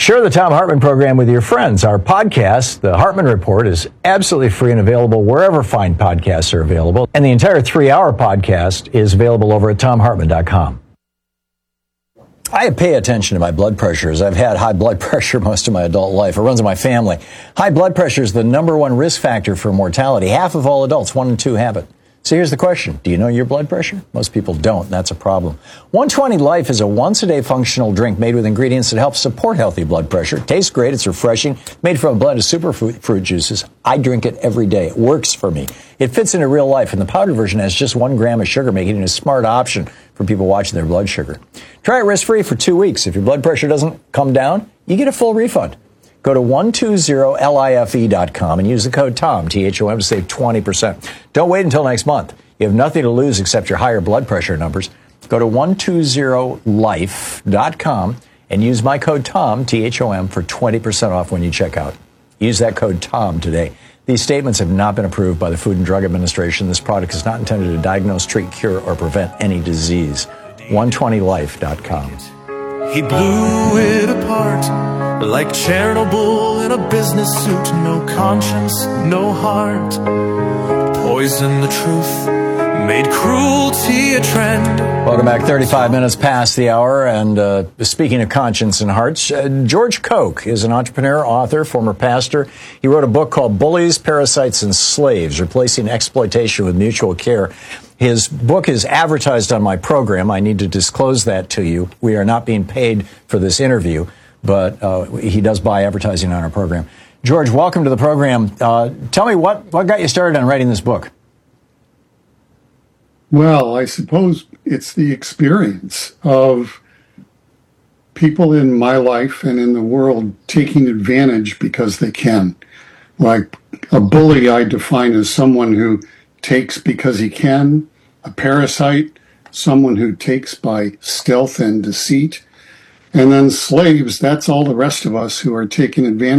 Share the Thom Hartmann program with your friends. Our podcast, The Hartmann Report, is absolutely free and available wherever fine podcasts are available. And the entire 3-hour podcast is available over at thomhartmann.com. I pay attention to my blood pressure, as I've had high blood pressure most of my adult life. It runs in my family. High blood pressure is the number one risk factor for mortality. Half of all adults, 1 in 2, have it. So here's the question. Do you know your blood pressure? Most people don't. That's a problem. 120 Life is a once-a-day functional drink made with ingredients that help support healthy blood pressure. It tastes great. It's refreshing. Made from a blend of superfruit juices. I drink it every day. It works for me. It fits into real life, and the powdered version has just 1 gram of sugar, making it a smart option for people watching their blood sugar. Try it risk-free for 2 weeks. If your blood pressure doesn't come down, you get a full refund. Go to 120life.com and use the code TOM, T-H-O-M, to save 20%. Don't wait until next month. You have nothing to lose except your higher blood pressure numbers. Go to 120life.com and use my code TOM, T-H-O-M, for 20% off when you check out. Use that code TOM today. These statements have not been approved by the Food and Drug Administration. This product is not intended to diagnose, treat, cure, or prevent any disease. 120life.com. He blew it apart like Chernobyl in a business suit. No conscience, no heart. Poisoned the truth, made cruelty a trend. Welcome back. 35 minutes past the hour. And speaking of conscience and hearts, George Koch is an entrepreneur, author, former pastor. He wrote a book called Bullies, Parasites, and Slaves, Replacing Exploitation with Mutual Care. His book is advertised on my program. I need to disclose that to you. We are not being paid for this interview, but he does buy advertising on our program. George, welcome to the program. Tell me what got you started on writing this book? Well, I suppose it's the experience of people in my life and in the world taking advantage because they can. Like a bully, I define as someone who takes because he can. A parasite, someone who takes by stealth and deceit. And then slaves, that's all the rest of us who are taking advantage